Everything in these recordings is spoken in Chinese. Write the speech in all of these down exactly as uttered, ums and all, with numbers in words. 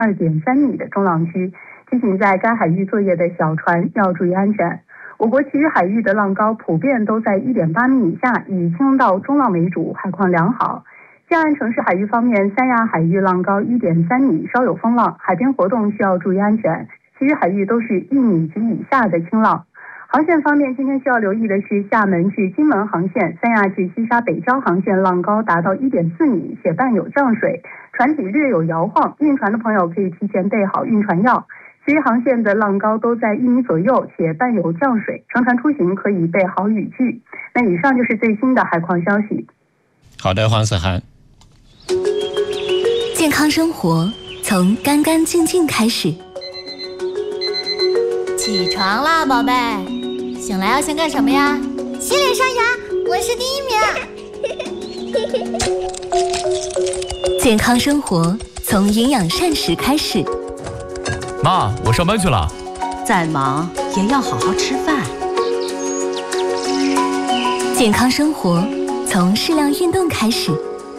二点三米的中浪区，提醒在该海域作业的小船要注意安全。我国其余海域的浪高普遍都在 一点八米以下，以轻到中浪为主，海况良好。西岸城市海域方面，三亚海域浪高 一点三米，稍有风浪，海边活动需要注意安全。其余海域都是一米及以下的轻浪。航线方面，今天需要留意的是厦门至金门航线、三亚至西沙北礁航线浪高达到 一点四米，且伴有降水，船体略有摇晃，晕船的朋友可以提前备好晕船药。其余航线的浪高都在一米左右，且伴有降水，乘船出行可以备好雨具。那以上就是最新的海况消息。 好的，黄思涵。 健康生活从干干净净开始。 起床啦，宝贝！醒来要先干什么呀？ 洗脸刷牙，我是第一名。健康生活从营养膳食开始。 妈，我上班去了。 再忙也要好好吃饭。 健康生活从适量运动开始。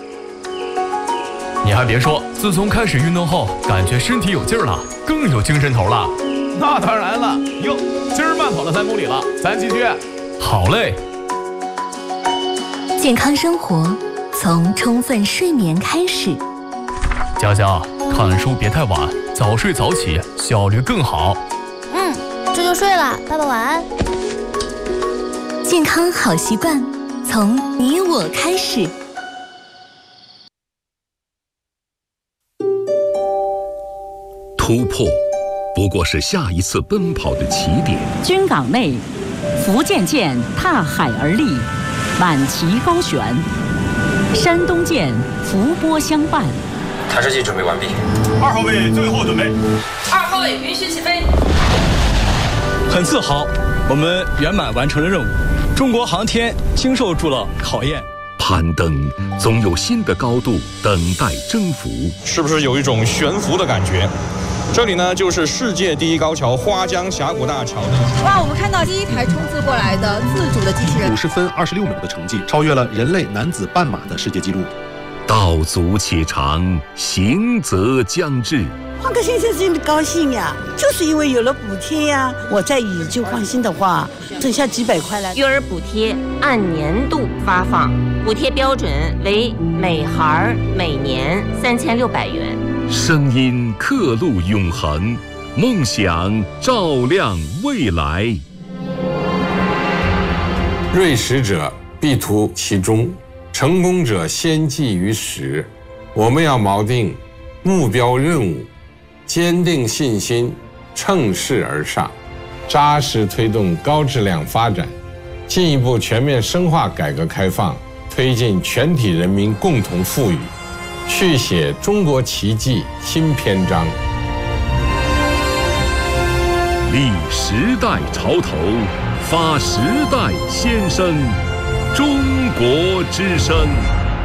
你还别说，自从开始运动后，感觉身体有劲儿了，更有精神头了。 那当然了，哟，今儿慢跑了三公里了，咱继续。 好嘞。 健康生活从充分睡眠开始。 佳佳，看书别太晚，早睡早起，效率更好。 嗯，这就睡了，爸爸晚安。 健康好习惯从你我开始。 突破不过是下一次奔跑的起点。 军港内，福建舰踏海而立，满旗高悬；山东舰伏波相伴。 探视器准备完毕。 二号位最后准备。 二号位允许起飞。 很自豪，我们圆满完成了任务。中国航天经受住了考验。 攀登总有新的高度等待征服。 是不是有一种悬浮的感觉？这里呢，就是世界第一高桥花江峡谷大桥的。 哇，我们看到第一台冲刺过来的自主的机器人， 五十分二十六秒的成绩，超越了人类男子半马的世界纪录。 道阻且长，行则将至。 换个先生真的高兴呀，就是因为有了补贴呀。我再以旧换新的话，剩下几百块了。 育儿补贴按年度发放，补贴标准为每孩每年三千六百元。 声音刻录永恒，梦想照亮未来。 锐实者必图其中，成功者先记于始。我们要锚定目标任务，坚定信心，乘势而上，扎实推动高质量发展，进一步全面深化改革开放，推进全体人民共同富裕，续写中国奇迹新篇章。 立时代潮头，发时代先声，中国之声。